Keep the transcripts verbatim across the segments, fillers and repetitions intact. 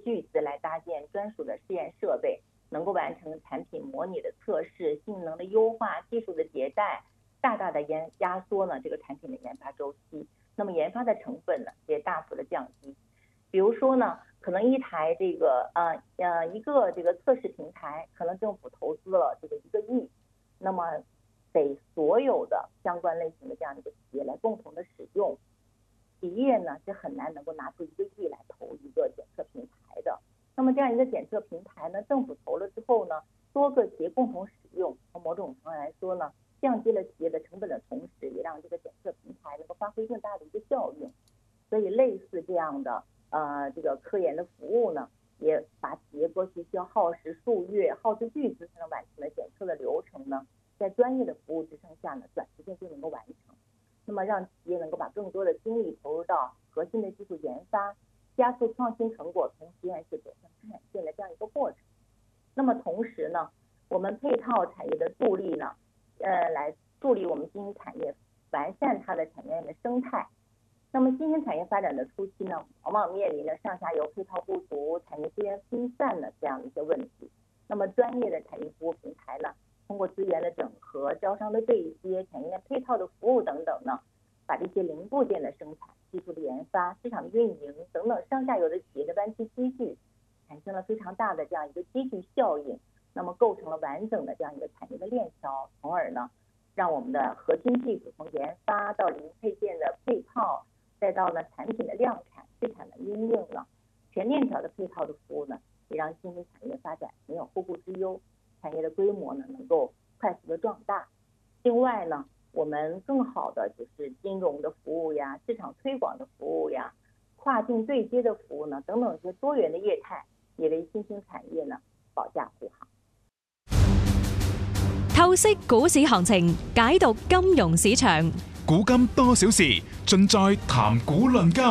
巨资来搭建专属的试验设备，能够完成产品模拟的测试、性能的优化、技术的迭代，大大的压压缩呢这个产品的研发周期，那么研发的成本呢也大幅的降低。比如说呢，可能一台这个呃呃一个这个测试平台，可能政府投资了这个一个亿，那么给所有的相关类型的这样一个企业来共同的使用，企业呢是很难能够拿出一个亿来投一个检测平台的。那么这样一个检测平台呢，政府投了之后呢，多个企业共同使用，从某种程度来说呢，降低了企业的成本的同时，也让这个检测平台能够发挥更大的一个效用。所以类似这样的呃这个科研的服务呢，也把企业过去需要耗时数月、耗资巨资才能完成的检测的流程呢，在专业的服务支撑下呢，短时间就能够完成。那么让企业能够把更多的精力投入到核心的技术研发，加速创新成果从实验室走向生产线的这样一个过程。那么同时呢，我们配套产业的助力呢，呃，来助力我们新兴产业完善它的产业链的生态。那么新兴产业发展的初期呢，往往面临着上下游配套不足、产业资源分散的这样的一些问题。那么专业的产业服务平台呢，通过资源的整合、招商的对接、产业链配套的服务等等呢，把这些零部件的生产、技术的研发、市场的运营等等上下游的企业的弯曲积聚，产生了非常大的这样一个积聚效应，那么构成了完整的这样一个产业的链条，从而呢，让我们的核心技术从研发到零配件的配套，再到呢产品的量产、市场的应用呢，全链条的配套的服务呢，也让新兴产业发展没有后顾之忧，产业的规模呢能够快速的壮大。另外呢，我们更好的就是金融的服务呀、市场推广的服务呀、跨境对接的服务呢等等一些多元的业态，也为新興產業呢保駕護航。 透析股市行情，解讀金融市場。 古今多少事，盡在談股論金。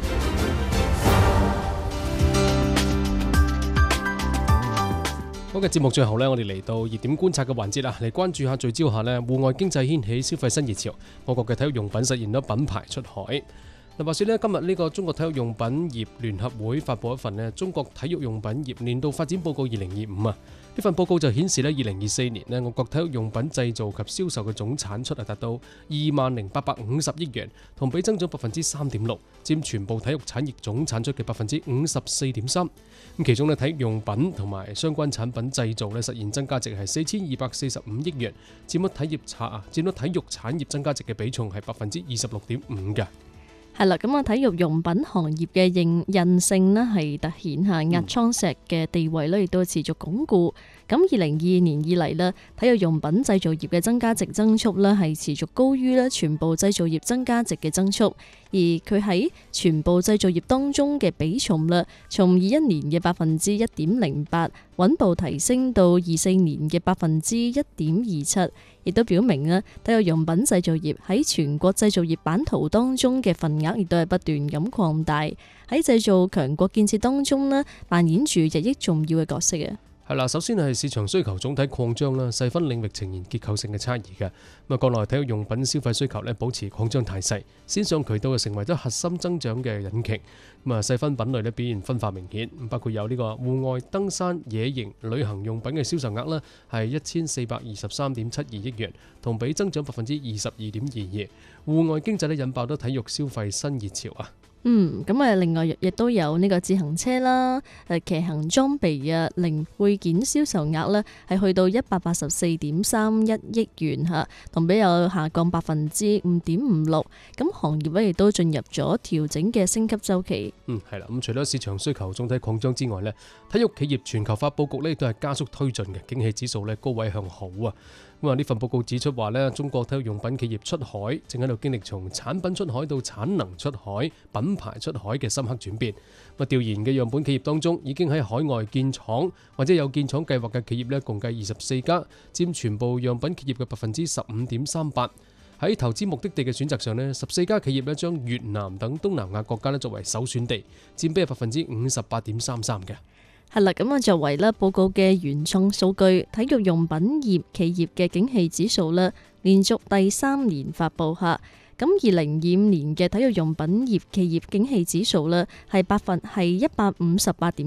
好嘅，節目最後呢，我哋嚟到熱點觀察嘅環節啦，嚟關注下聚焦下呢，戶外經濟掀起消費新熱潮，我國嘅體育用品實現咗品牌出海。嗱，話說咧，今日呢個中國體育用品業聯合會發布一份咧中國體育用品業年度發展報告二零二五啊。呢份報告就顯示咧，二零二四年咧，我國體育用品製造及銷售嘅總產出啊達到二萬零八百五十億元，同比增長百分之三點六，佔全部體育產業總產出嘅百分之五十四點三。咁其中咧，體育用品同埋相關產品製造咧實現增加值係四千二百四十五億元，佔咗體業產啊，佔咗體育產業增加值嘅比重係百分之二十六點五嘅。 係啦，咁啊，體育用品行業嘅韌韌性呢係突顯下壓艙石嘅地位呢亦都持續鞏固。咁二零二二年以嚟呢，體育用品製造業嘅增加值增速呢係持續高於呢全部製造業增加值嘅增速，而佢喺全部製造業當中嘅比重呢，從二一年嘅百分之一點零八穩步提升到二四年嘅百分之一點二七，亦都表明呢體育用品製造業喺全國製造業版圖當中嘅份額亦都係不斷咁擴大，喺製造強國建設當中呢扮演住日益重要嘅角色嘅。 係啦，首先係市場需求總體擴張啦，細分領域呈現結構性嘅差異嘅。咁啊，國內體育用品消費需求咧保持擴張態勢，線上渠道就成為咗核心增長嘅引擎。咁啊，細分品類咧表現分化明顯，包括有呢個戶外登山、野營、旅行用品嘅銷售額啦，係一千四百二十三點七二億元，同比增長百分之二十二點二二。戶外經濟咧引爆咗體育消費新熱潮啊！ 嗯，咁啊，另外亦都有呢個自行車啦、誒騎行裝備啊、零配件銷售額呢係去到一百八十四點三一億元嚇，同比有下降百分之五點五六。咁行業咧亦都進入咗調整嘅升級週期。 嗯，係啦，咁除咗市場需求總體擴張之外呢，體育企業全球化佈局呢亦都係加速推進嘅，景氣指數呢高位向好啊。咁啊，呢份報告指出話呢，中國體育用品企業出海正喺度經歷從產品出海到產能出海、品牌出海嘅深刻轉變。咁啊，調研嘅樣本企業當中，已經喺海外建廠或者有建廠計劃嘅企業呢，共計二十四家，佔全部樣品企業嘅百分之十五點三八。喺投資目的地嘅選擇上呢，十四家企業呢將越南等東南亞國家呢作為首選地，佔比係百分之五十八點三三嘅。 係啦，咁啊作為咧報告嘅原創數據，體育用品業企業嘅景氣指數咧，連續第三年發布下。咁二零二五年嘅體育用品業企業景氣指數咧係百分係一百五十八點